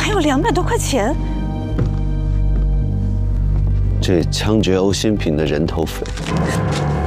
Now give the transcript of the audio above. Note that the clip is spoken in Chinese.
还有200多块钱。 这枪决欧新平的人头匪。